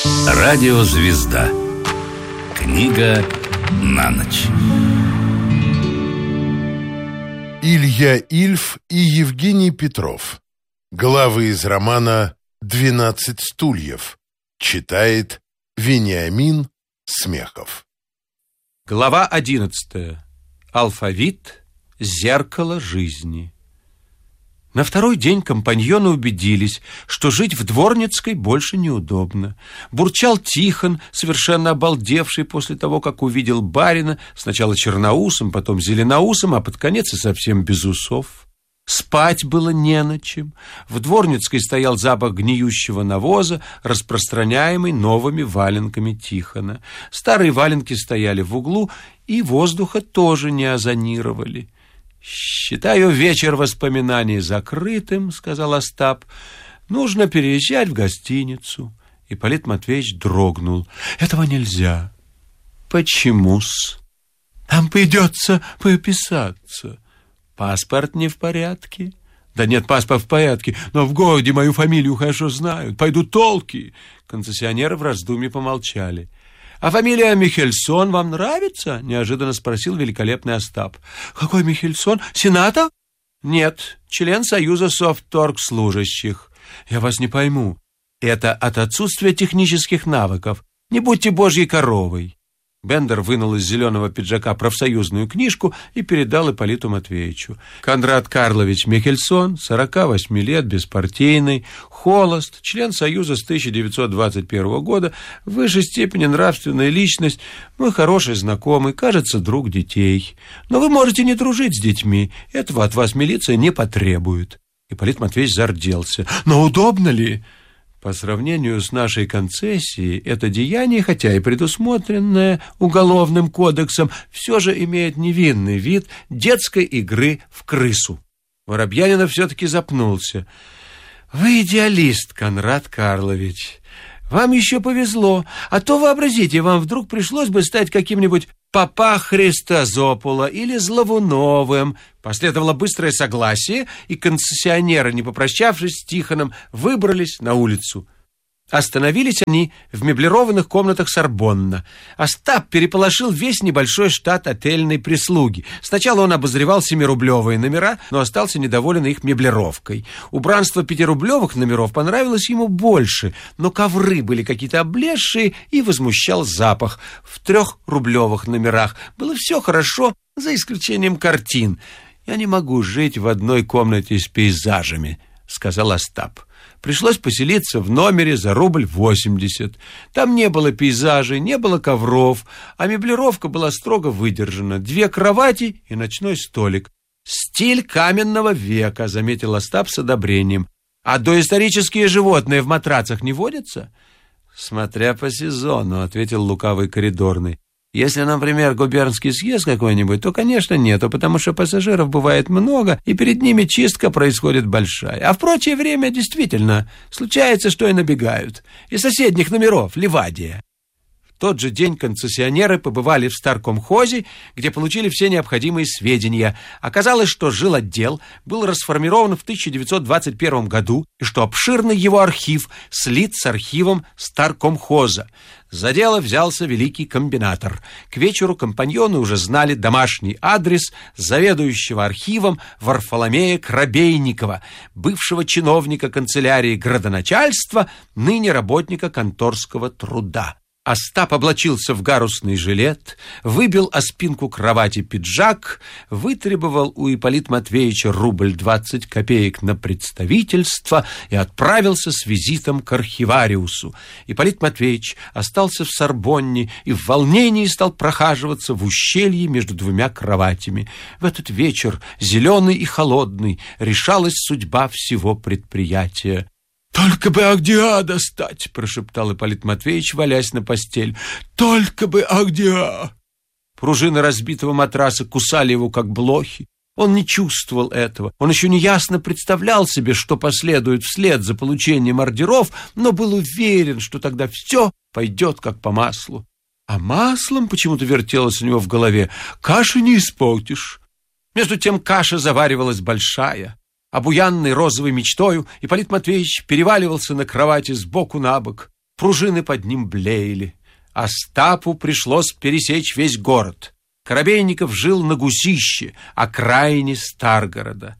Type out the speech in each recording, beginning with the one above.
Радиозвезда. Книга на ночь. Илья Ильф и Евгений Петров. Главы из романа «12 стульев». Читает Вениамин Смехов. Глава 11. Алфавит. Зеркало жизни. На второй день компаньоны убедились, что жить в Дворницкой больше неудобно. Бурчал Тихон, совершенно обалдевший после того, как увидел барина, сначала черноусом, потом зеленоусом, а под конец и совсем без усов. Спать было не на чем. В Дворницкой стоял запах гниющего навоза, распространяемый новыми валенками Тихона. Старые валенки стояли в углу, и воздуха тоже не озонировали. «Считаю вечер воспоминаний закрытым», — сказал Остап. «Нужно переезжать в гостиницу». Ипполит Матвеевич дрогнул. «Этого нельзя». «Почему-с?» «Нам придется пописаться». «Паспорт не в порядке?» «Да нет, паспорт в порядке, но в городе мою фамилию хорошо знают. Пойдут толки». Концессионеры в раздумье помолчали. «А фамилия Михельсон вам нравится?» — неожиданно спросил великолепный Остап. «Какой Михельсон? Сенатор?» «Нет, член Союза софтторгслужащих». «Я вас не пойму. Это от отсутствия технических навыков. Не будьте божьей коровой». Бендер вынул из зеленого пиджака профсоюзную книжку и передал Ипполиту Матвеевичу. Конрад Карлович Михельсон, 48 лет, беспартийный, холост, член Союза с 1921 года, в высшей степени нравственная личность, мой хороший знакомый, кажется, друг детей. Но вы можете не дружить с детьми, этого от вас милиция не потребует. Ипполит Матвеевич зарделся. «Но удобно ли?» По сравнению с нашей концессией, это деяние, хотя и предусмотренное Уголовным кодексом, все же имеет невинный вид детской игры в крысу. Воробьянинов все-таки запнулся. «Вы идеалист, Конрад Карлович. Вам еще повезло, а то, вообразите, вам вдруг пришлось бы стать каким-нибудь Папа Христозопола или Зловуновым». Последовало быстрое согласие, и концессионеры, не попрощавшись с Тихоном, выбрались на улицу. Остановились они в меблированных комнатах Сорбонна. Остап переполошил весь небольшой штат отельной прислуги. Сначала он обозревал 7-рублевые номера, но остался недоволен их меблировкой. Убранство 5-рублевых номеров понравилось ему больше, но ковры были какие-то облезшие, и возмущал запах. В 3-рублевых номерах было все хорошо, за исключением картин. «Я не могу жить в одной комнате с пейзажами», — сказал Остап. Пришлось поселиться в номере за 1,80 рубля. Там не было пейзажей, не было ковров, а меблировка была строго выдержана. 2 кровати и ночной столик. «Стиль каменного века», — заметил Остап с одобрением. «А доисторические животные в матрацах не водятся?» «Смотря по сезону», — ответил лукавый коридорный. «Если, например, губернский съезд какой-нибудь, то, конечно, нету, потому что пассажиров бывает много, и перед ними чистка происходит большая. А в прочее время действительно случается, что и набегают. Из соседних номеров Ливадия». В тот же день концессионеры побывали в старкомхозе, где получили все необходимые сведения. Оказалось, что жилотдел был расформирован в 1921 году, и что обширный его архив слит с архивом старкомхоза. За дело взялся великий комбинатор. К вечеру компаньоны уже знали домашний адрес заведующего архивом Варфоломея Коробейникова, бывшего чиновника канцелярии градоначальства, ныне работника конторского труда. Остап облачился в гарусный жилет, выбил о спинку кровати пиджак, вытребовал у Ипполита Матвеевича 20 копеек на представительство и отправился с визитом к архивариусу. Ипполит Матвеевич остался в Сорбонне и в волнении стал прохаживаться в ущелье между 2 кроватями. В этот вечер, зеленый и холодный, решалась судьба всего предприятия. «Только бы Агдиа достать!» — прошептал Ипполит Матвеевич, валясь на постель. «Только бы Агдиа!» Пружины разбитого матраса кусали его, как блохи. Он не чувствовал этого. Он еще неясно представлял себе, что последует вслед за получением ордеров, но был уверен, что тогда все пойдет как по маслу. А маслом почему-то вертелось у него в голове. Каши не испортишь. Между тем каша заваривалась большая. Обуянный розовой мечтою, Ипполит Матвеевич переваливался на кровати сбоку на бок. пружины под ним блеяли. Остапу пришлось пересечь весь город. Коробейников жил на Гусище, окраине Старгорода.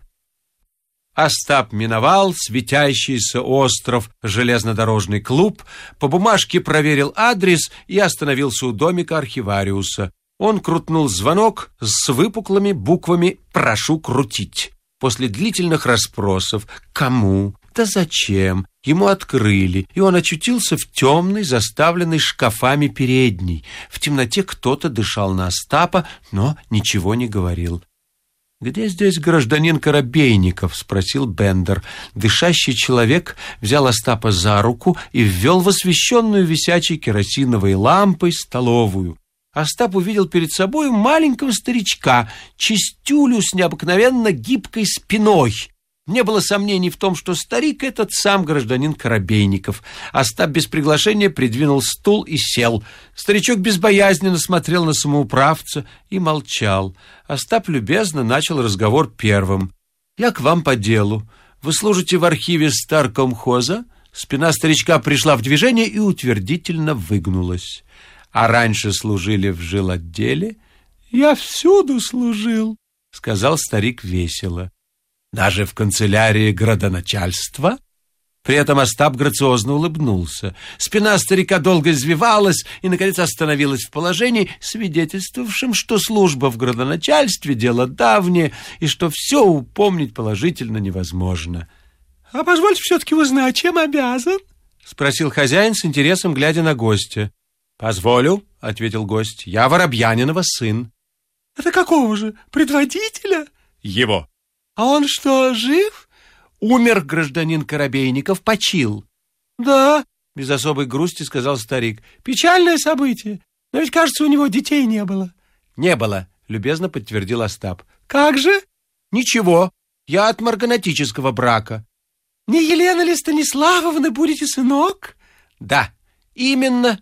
Остап миновал светящийся остров «Железнодорожный клуб», по бумажке проверил адрес и остановился у домика архивариуса. Он крутнул звонок с выпуклыми буквами «Прошу крутить». После длительных расспросов кому, да зачем, ему открыли, и он очутился в темной, заставленной шкафами передней. В темноте кто-то дышал на Остапа, но ничего не говорил. «Где здесь гражданин Коробейников?» — спросил Бендер. Дышащий человек взял Остапа за руку и ввел в освещенную висячей керосиновой лампой столовую. Остап увидел перед собой маленького старичка, чистюлю с необыкновенно гибкой спиной. Не было сомнений в том, что старик — этот сам гражданин Коробейников. Остап без приглашения придвинул стул и сел. Старичок безбоязненно смотрел на самоуправца и молчал. Остап любезно начал разговор первым. «Я к вам по делу. Вы служите в архиве старкомхоза?» Спина старичка пришла в движение и утвердительно выгнулась. «А раньше служили в жилотделе?» «Я всюду служил», — сказал старик весело. «Даже в канцелярии градоначальства?» При этом Остап грациозно улыбнулся. Спина старика долго извивалась и, наконец, остановилась в положении, свидетельствовавшем, что служба в градоначальстве — дело давнее, и что все упомнить положительно невозможно. «А позвольте все-таки узнать, чем обязан?» — спросил хозяин с интересом, глядя на гостя. «Позволю», — ответил гость, — «я Воробьянинова сын». «Это какого же? Предводителя?» «Его». «А он что, жив?» «Умер гражданин Коробейников, почил». «Да», — без особой грусти сказал старик. «Печальное событие. Но ведь, кажется, у него детей не было». «Не было», — любезно подтвердил Остап. «Как же?» «Ничего. Я от марганатического брака». «Не Елена ли Станиславовна будете сынок?» «Да, именно».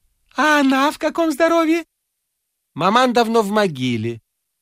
«А она в каком здоровье?» «Маман давно в могиле».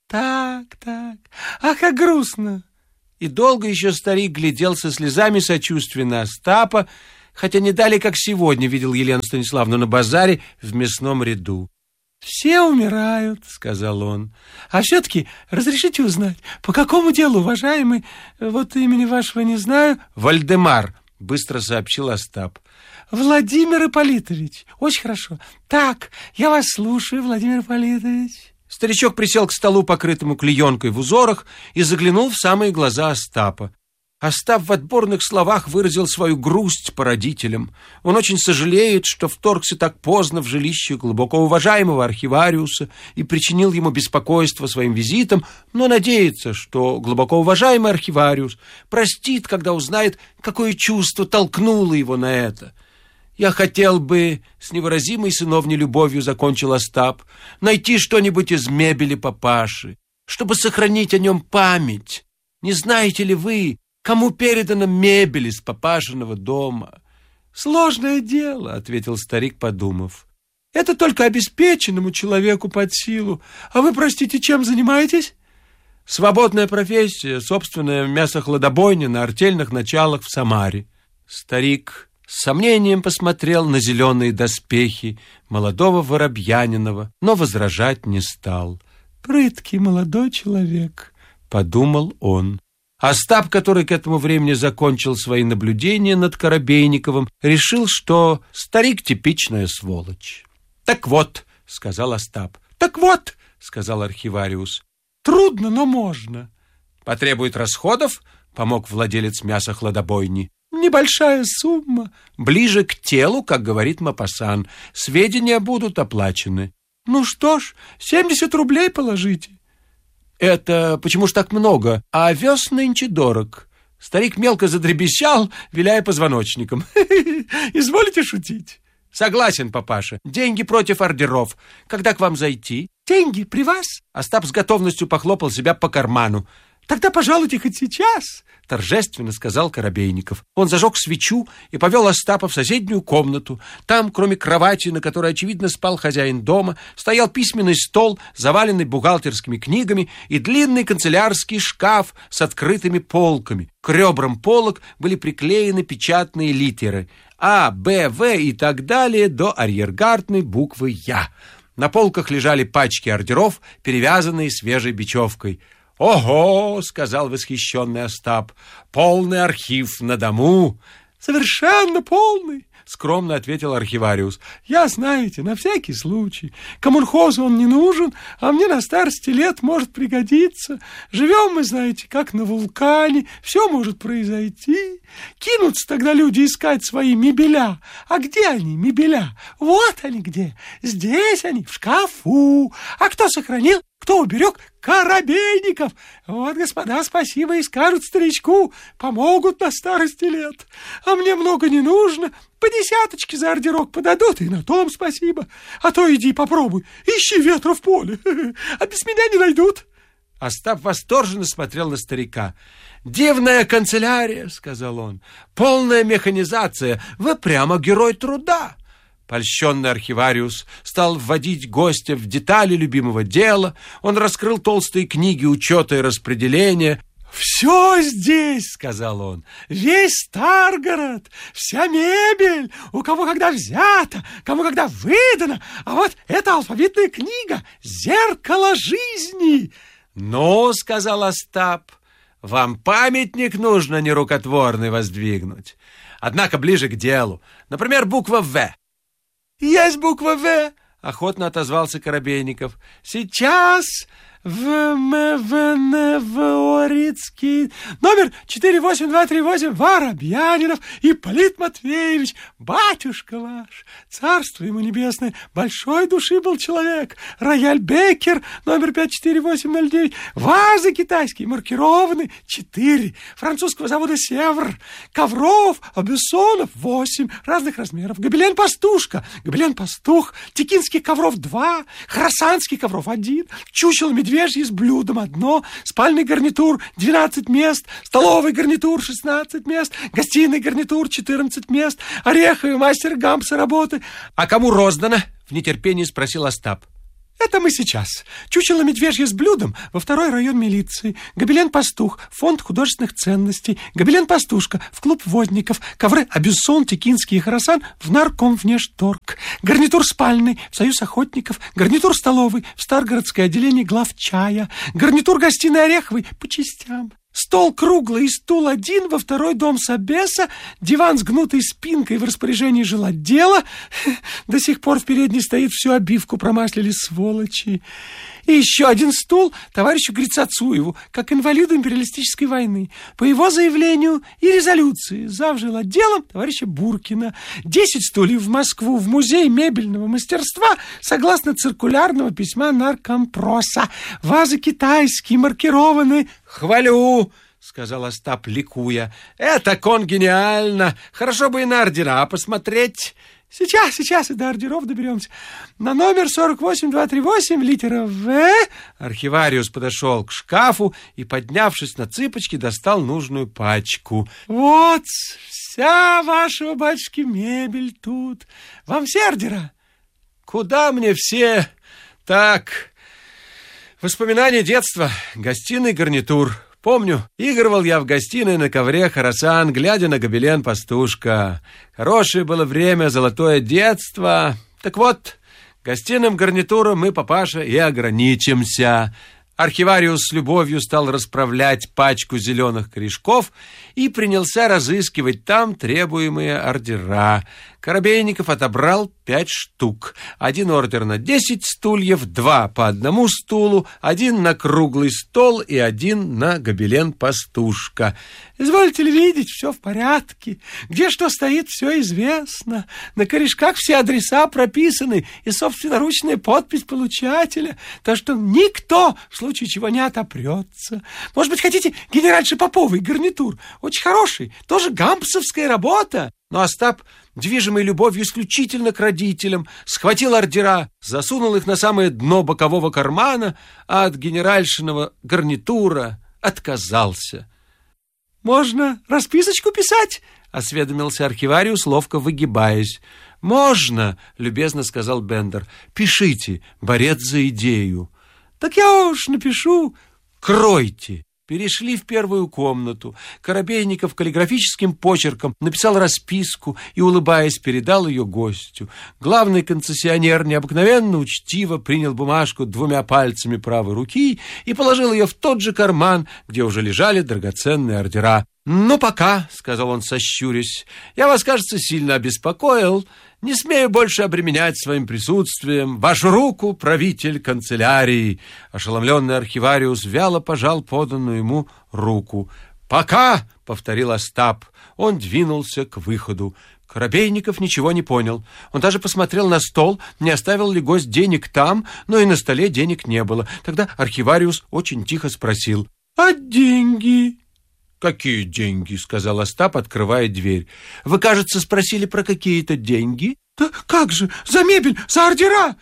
«Так, ах, как грустно». И долго еще старик глядел со слезами сочувствия на Остапа, хотя не далее, как сегодня, видел Елену Станиславовну на базаре в мясном ряду. «Все умирают», — сказал он. «А все-таки разрешите узнать, по какому делу, уважаемый, вот имени вашего не знаю?» «Вальдемар», — быстро сообщил Остап. «Владимир Ипполитович, очень хорошо. Так, я вас слушаю, Владимир Ипполитович». Старичок присел к столу, покрытому клеенкой в узорах, и заглянул в самые глаза Остапа. Остап в отборных словах выразил свою грусть по родителям. Он очень сожалеет, что вторгся так поздно в жилище глубоко уважаемого архивариуса и причинил ему беспокойство своим визитом, но надеется, что глубоко уважаемый архивариус простит, когда узнает, какое чувство толкнуло его на это. «Я хотел бы, с невыразимой сыновней любовью закончил Остап, найти что-нибудь из мебели папаши, чтобы сохранить о нем память. Не знаете ли вы, кому передана мебель из папашиного дома?» «Сложное дело», — ответил старик, подумав. «Это только обеспеченному человеку под силу. А вы, простите, чем занимаетесь?» «Свободная профессия, собственная мясохладобойня на артельных началах в Самаре». Старик с сомнением посмотрел на зеленые доспехи молодого Воробьянинова, но возражать не стал. «Прыткий молодой человек», — подумал он. Остап, который к этому времени закончил свои наблюдения над Коробейниковым, решил, что старик типичная сволочь. «Так вот», — сказал Остап. «Так вот», — сказал архивариус. «Трудно, но можно». «Потребует расходов», — помог владелец мясохладобойни. «Небольшая сумма, ближе к телу, как говорит Мопассан. Сведения будут оплачены». «Ну что ж, 70 рублей положите». «Это почему ж так много? А овес нынче дорог». Старик мелко задребезжал, виляя позвоночником. «Изволите шутить?» «Согласен, папаша. Деньги против ордеров. Когда к вам зайти?» «Деньги при вас?» Остап с готовностью похлопал себя по карману. «Тогда пожалуйте хоть сейчас», — торжественно сказал Коробейников. Он зажег свечу и повел Остапа в соседнюю комнату. Там, кроме кровати, на которой, очевидно, спал хозяин дома, стоял письменный стол, заваленный бухгалтерскими книгами, и длинный канцелярский шкаф с открытыми полками. К ребрам полок были приклеены печатные литеры А, Б, В и так далее до арьергардной буквы Я. На полках лежали пачки ордеров, перевязанные свежей бечевкой. «Ого!» — сказал восхищенный Остап. «Полный архив на дому!» «Совершенно полный!» — скромно ответил архивариус. «Я, знаете, на всякий случай. Коммунхозу он не нужен, а мне на старости лет может пригодиться. Живем мы, знаете, как на вулкане, все может произойти. Кинутся тогда люди искать свои мебеля. А где они, мебеля? Вот они где. Здесь они, в шкафу. А кто сохранил? Кто уберег? Коробейников. Вот, господа, спасибо и скажут старичку, помогут на старости лет. А мне много не нужно, по десяточке за ордерок подадут, и на том спасибо. А то иди попробуй, ищи ветра в поле, а без меня не найдут». Остап восторженно смотрел на старика. «Дивная канцелярия», — сказал он, — «полная механизация, вы прямо герой труда». Польщенный архивариус стал вводить гостя в детали любимого дела. Он раскрыл толстые книги учета и распределения. «Все здесь», — сказал он, — «весь Старгород, вся мебель, у кого когда взято, кому когда выдано. А вот эта алфавитная книга «Зеркало жизни». «Ну, — сказал Остап, — вам памятник нужно нерукотворный воздвигнуть. Однако ближе к делу. Например, буква «В». «Есть буква «В», — охотно отозвался Коробейников. «Сейчас Орицкий, номер 48238, Воробьянинов, Ипполит Матвеевич, батюшка ваш, царство ему небесное, большой души был человек, рояль Беккер, номер 54809, вазы китайские, маркированы 4, французского завода «Севр», ковров, Абюссонов 8, разных размеров, гобелен-пастушка, гобелен-пастух, текинских ковров 2, хорасанских ковров 1, чучело медвежье с блюдом 1, спальный гарнитур 12 мест, столовый гарнитур 16 мест, гостиный гарнитур 14 мест, ореховый мастер Гампса работы. А кому роздано? В нетерпении спросил Остап. Это мы сейчас. Чучело медвежье с блюдом во 2-й район милиции, гобелен-пастух, фонд художественных ценностей, гобелен-пастушка в клуб водников, ковры Абюссон, Текинский и Хорасан в нарком внешторг, гарнитур спальный в союз охотников, гарнитур столовый в Старгородское отделение главчая, гарнитур гостиной ореховый по частям. Стол круглый и стул 1 во 2-й дом Собеса, диван с гнутой спинкой в распоряжении жилотдела. До сих пор в передней стоит, всю обивку промаслили сволочи. И еще 1 стул товарищу Грицацуеву, как инвалиду империалистической войны. По его заявлению и резолюции зав. Жилотделом товарища Буркина. 10 стульев в Москву в музей мебельного мастерства согласно циркулярного письма наркомпроса. Вазы китайские, маркированы. «Хвалю», — сказал Остап, ликуя. «Это конгениально. Хорошо бы и на ордера посмотреть». Сейчас и до ордеров доберемся. На номер 48238, литера «В». Архивариус подошел к шкафу и, поднявшись на цыпочки, достал нужную пачку. Вот вся вашего, батюшки, мебель тут. Вам все ордера? Куда мне все? Так, воспоминания детства, гостиный гарнитур. Помню, игрывал я в гостиной на ковре Хорасан, глядя на гобелен-пастушка. Хорошее было время, золотое детство. Так вот, гостиным гарнитуром мы, папаша, и ограничимся. Архивариус с любовью стал расправлять пачку зеленых корешков и принялся разыскивать там требуемые ордера. Коробейников отобрал 5 штук. 1 ордер на 10 стульев, 2 по 1 стулу, 1 на круглый стол и 1 на гобелен-пастушка. Извольте ли видеть, все в порядке. Где что стоит, все известно. На корешках все адреса прописаны и собственноручная подпись получателя. Так что никто в случае чего не отопрется. Может быть, хотите генеральши Поповой гарнитур? Очень хороший, тоже гампсовская работа. Но Остап, движимый любовью исключительно к родителям, схватил ордера, засунул их на самое дно бокового кармана, а от генеральшиного гарнитура отказался. «Можно расписочку писать?» — осведомился архивариус, ловко выгибаясь. «Можно», — любезно сказал Бендер. «Пишите, борец за идею». «Так я уж напишу». «Кройте». Перешли в первую комнату. Коробейников каллиграфическим почерком написал расписку и, улыбаясь, передал ее гостю. Главный концессионер необыкновенно учтиво принял бумажку 2 пальцами правой руки и положил ее в тот же карман, где уже лежали драгоценные ордера. «Ну, пока», — сказал он, сощурясь, — «я вас, кажется, сильно обеспокоил. Не смею больше обременять своим присутствием вашу руку, правитель канцелярии». Ошеломленный архивариус вяло пожал поданную ему руку. «Пока», — повторил Остап. Он двинулся к выходу. Коробейников ничего не понял. Он даже посмотрел на стол, не оставил ли гость денег там, но и на столе денег не было. Тогда архивариус очень тихо спросил: «А деньги?» «Какие деньги?» — сказал Остап, открывая дверь. «Вы, кажется, спросили про какие-то деньги?» «Да как же? За мебель, за ордера!»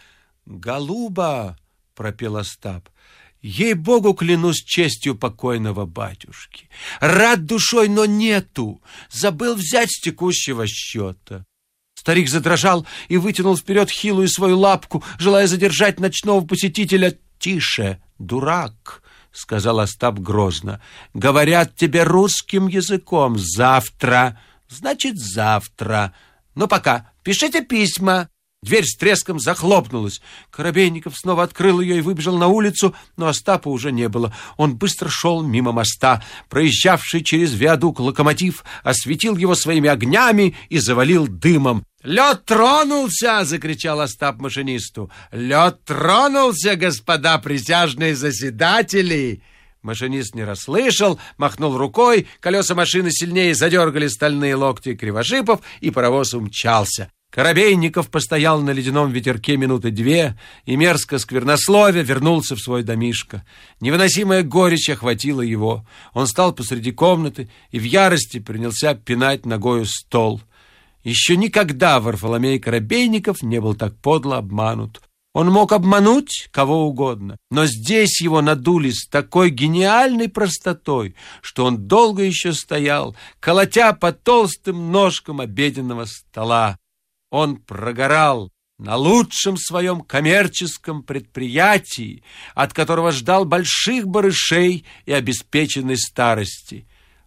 «Голуба!» — пропел Остап. «Ей-богу, клянусь честью покойного батюшки. Рад душой, но нету. Забыл взять с текущего счета». Старик задрожал и вытянул вперед хилую свою лапку, желая задержать ночного посетителя. «Тише, дурак!» — сказал Остап грозно. «Говорят тебе русским языком. Завтра. Значит, завтра. Но пока пишите письма». Дверь с треском захлопнулась. Коробейников снова открыл ее и выбежал на улицу, но Остапа уже не было. Он быстро шел мимо моста. Проезжавший через виадук локомотив осветил его своими огнями и завалил дымом. «Лед тронулся!» — закричал Остап машинисту. «Лед тронулся, господа присяжные заседатели!» Машинист не расслышал, махнул рукой, колеса машины сильнее задергали стальные локти кривошипов, и паровоз умчался. Коробейников постоял на ледяном ветерке 2 минуты и, мерзко сквернословя, вернулся в свой домишко. Невыносимая горечь охватила его. Он стал посреди комнаты и в ярости принялся пинать ногою стол. Еще никогда Варфоломей Коробейников не был так подло обманут. Он мог обмануть кого угодно, но здесь его надули с такой гениальной простотой, что он долго еще стоял, колотя по толстым ножкам обеденного стола. Он прогорал на лучшем своем коммерческом предприятии, от которого ждал больших барышей и обеспеченной старости.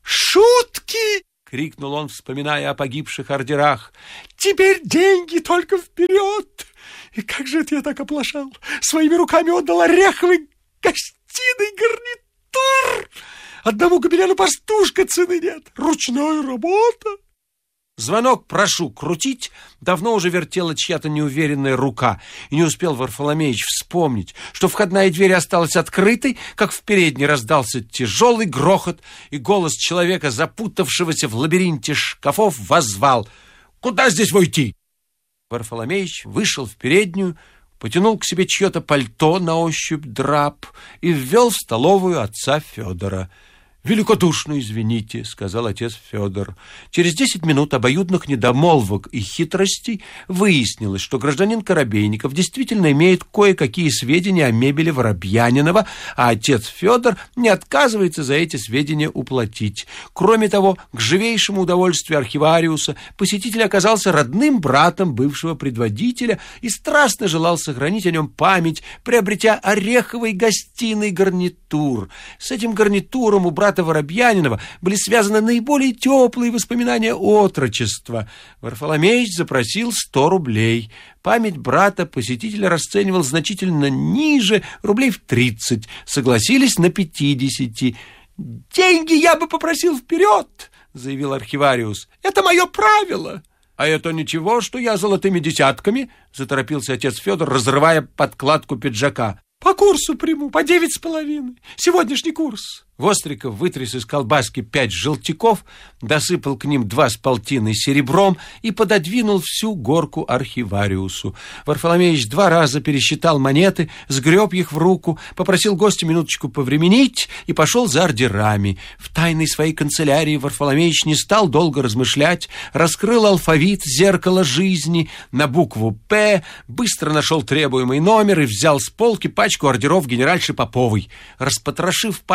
«Шутки!» — крикнул он, вспоминая о погибших ордерах. «Теперь деньги только вперед! И как же это я так оплошал? Своими руками отдал ореховый гостиный гарнитур! Одному гобелену пастушка цены нет! Ручная работа!» Звонок «прошу крутить» давно уже вертела чья-то неуверенная рука, и не успел Варфоломеич вспомнить, что входная дверь осталась открытой, как в передней раздался тяжелый грохот, и голос человека, запутавшегося в лабиринте шкафов, воззвал: «Куда здесь войти?» Варфоломеич вышел в переднюю, потянул к себе чье-то пальто, на ощупь драп, и ввел в столовую отца Федора. «Великодушно извините», — сказал отец Федор. Через 10 минут обоюдных недомолвок и хитростей выяснилось, что гражданин Коробейников действительно имеет кое-какие сведения о мебели Воробьянинова, а отец Федор не отказывается за эти сведения уплатить. Кроме того, к живейшему удовольствию архивариуса посетитель оказался родным братом бывшего предводителя и страстно желал сохранить о нем память, приобретя ореховый гостиный гарнитур. С этим гарнитуром у брата Воробьянинова были связаны наиболее теплые воспоминания отрочества. Варфоломеич запросил 100 рублей. Память брата посетитель расценивал значительно ниже, рублей в 30. Согласились на 50. «Деньги я бы попросил вперед», — заявил архивариус. «Это мое правило». «А это ничего, что я золотыми десятками», — заторопился отец Федор, разрывая подкладку пиджака. «По курсу приму, по 9,5. Сегодняшний курс». Востриков вытряс из колбаски 5 желтяков, досыпал к ним 2 с полтиной серебром и пододвинул всю горку архивариусу. Варфоломеич 2 раза пересчитал монеты, сгреб их в руку, попросил гостя минуточку повременить и пошел за ордерами. В тайной своей канцелярии Варфоломеич не стал долго размышлять, раскрыл алфавит «Зеркало жизни» на букву «П», быстро нашел требуемый номер и взял с полки пачку ордеров генеральши Поповой. Распотрошив пачку,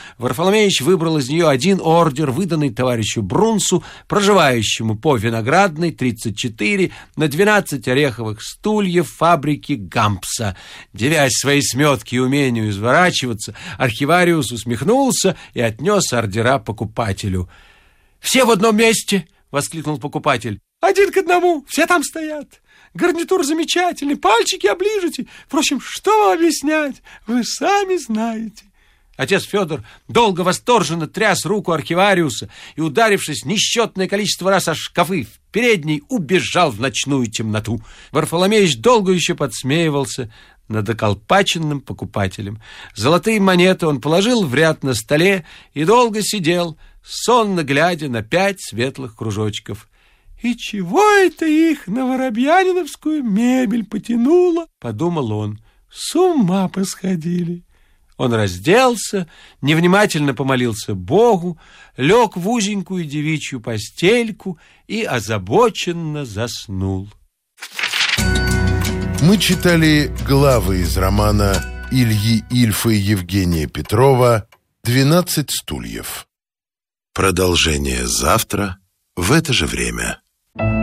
Варфоломеич выбрал из нее один ордер, выданный товарищу Брунсу, проживающему по Виноградной, 34, на 12 ореховых стульев фабрики Гампса. Девясь своей сметке и умению изворачиваться, архивариус усмехнулся и отнес ордера покупателю. «Все в одном месте!» — воскликнул покупатель. «Один к одному, все там стоят. Гарнитур замечательный, пальчики оближете. Впрочем, что вам объяснять, вы сами знаете». Отец Федор долго восторженно тряс руку архивариуса и, ударившись несчетное количество раз о шкафы в передней, убежал в ночную темноту. Варфоломеич долго еще подсмеивался над околпаченным покупателем. Золотые монеты он положил в ряд на столе и долго сидел, сонно глядя на 5 светлых кружочков. «И чего это их на воробьяниновскую мебель потянуло?» — подумал он. «С ума посходили». Он разделся, невнимательно помолился Богу, лег в узенькую девичью постельку и озабоченно заснул. Мы читали главы из романа Ильи Ильфа и Евгения Петрова «12 стульев». Продолжение завтра в это же время.